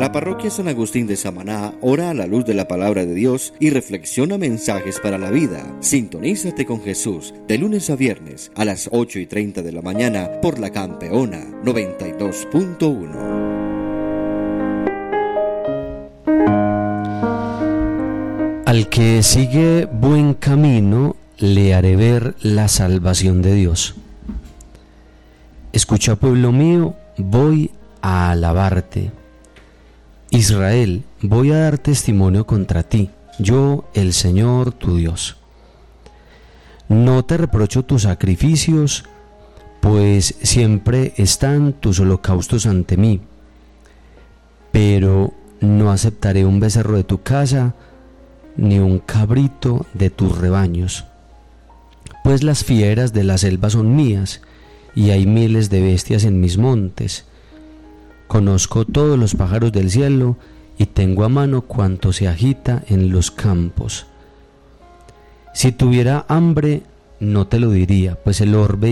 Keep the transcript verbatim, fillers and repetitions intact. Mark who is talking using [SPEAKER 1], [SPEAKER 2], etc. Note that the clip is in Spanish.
[SPEAKER 1] La parroquia San Agustín de Samaná ora a la luz de la palabra de Dios y reflexiona mensajes para la vida. Sintonízate con Jesús de lunes a viernes a las ocho y treinta de la mañana por la Campeona noventa y dos punto uno.
[SPEAKER 2] Al que sigue buen camino, le haré ver la salvación de Dios. Escucha, pueblo mío, voy a alabarte. Israel, voy a dar testimonio contra ti, yo, el Señor tu Dios. No te reprocho tus sacrificios, pues siempre están tus holocaustos ante mí, pero no aceptaré un becerro de tu casa, ni un cabrito de tus rebaños, pues las fieras de la selva son mías, y hay miles de bestias en mis montes. Conozco todos los pájaros del cielo, y tengo a mano cuanto se agita en los campos. Si tuviera hambre, no te lo diría, pues el orbe